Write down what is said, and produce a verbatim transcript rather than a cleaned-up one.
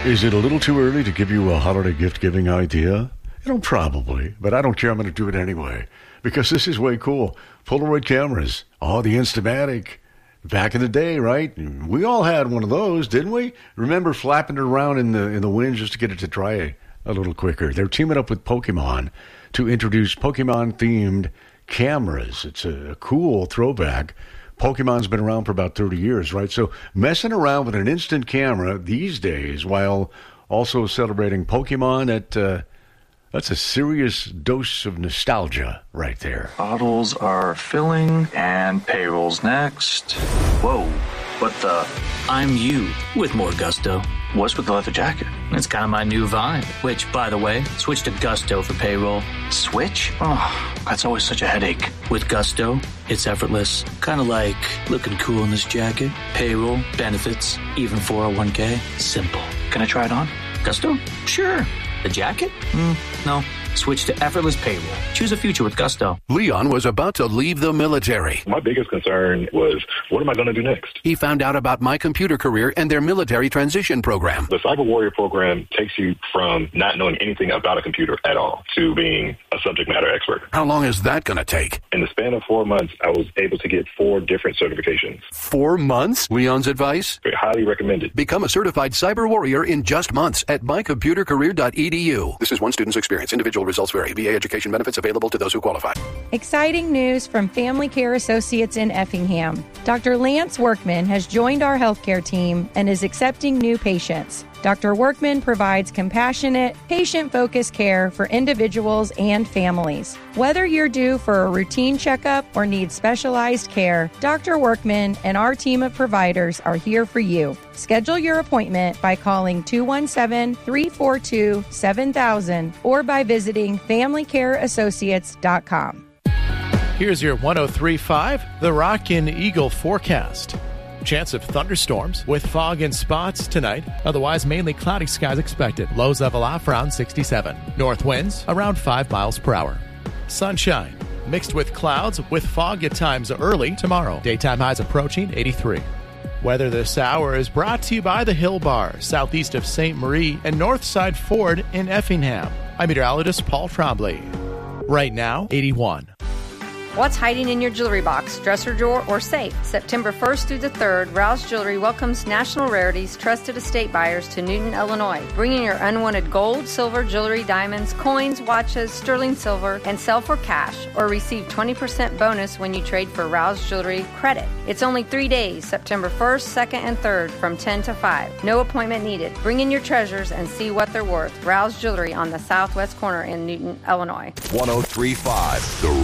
Is it a little too early to give you a holiday gift-giving idea? You know, probably, but I don't care. I'm going to do it anyway because this is way cool. Polaroid cameras. Oh, the Instamatic. Back in the day, right? We all had one of those, didn't we? Remember flapping it around in the in the wind just to get it to dry a, a little quicker. They're teaming up with Pokemon to introduce Pokemon-themed cameras. It's a, a cool throwback. Pokemon's been around for about thirty years, right? So messing around with an instant camera these days while also celebrating Pokemon, that, uh, that's a serious dose of nostalgia right there. Bottles are filling and payroll's next. Whoa, what the? I'm you with more gusto. What's with the leather jacket? It's kind of my new vibe, which, by the way, switch to Gusto for payroll. Switch? Oh, that's always such a headache. With Gusto, it's effortless. Kind of like looking cool in this jacket. Payroll, benefits, even four oh one k. Simple. Can I try it on? Gusto? Sure. The jacket? Mm, no. Switch to effortless payroll. Choose a future with Gusto. Leon was about to leave the military. My biggest concern was, what am I going to do next? He found out about My Computer Career and their military transition program. The Cyber Warrior program takes you from not knowing anything about a computer at all to being a subject matter expert. How long is that going to take? In the span of four months, I was able to get four different certifications. Four months? Leon's advice? Very highly recommended. Become a certified Cyber Warrior in just months at my computer career dot e d u. This is one student's experience. Individual results vary. V A education benefits available to those who qualify. Exciting news from Family Care Associates in Effingham. Doctor Lance Workman has joined our healthcare team and is accepting new patients. Doctor Workman provides compassionate, patient-focused care for individuals and families. Whether you're due for a routine checkup or need specialized care, Doctor Workman and our team of providers are here for you. Schedule your appointment by calling two one seven, three four two, seven thousand or by visiting family care associates dot com. Here's your one oh three point five The Rockin' Eagle forecast. Chance of thunderstorms with fog and spots tonight. Otherwise, mainly cloudy skies expected. Lows level off around sixty-seven. North winds around five miles per hour. Sunshine mixed with clouds with fog at times early tomorrow. Daytime highs approaching eighty-three. Weather this hour is brought to you by the Hill Bar, southeast of Saint Marie and Northside Ford in Effingham. I'm meteorologist Paul Trombley. Right now, eighty-one. What's hiding in your jewelry box, dresser drawer, or safe? September first through the third, Rouse Jewelry welcomes National Rarities trusted estate buyers to Newton, Illinois. Bring in your unwanted gold, silver, jewelry, diamonds, coins, watches, sterling silver, and sell for cash, or receive twenty percent bonus when you trade for Rouse Jewelry credit. It's only three days, September first, second, and third, from ten to five. No appointment needed. Bring in your treasures and see what they're worth. Rouse Jewelry on the southwest corner in Newton, Illinois. one oh three point five The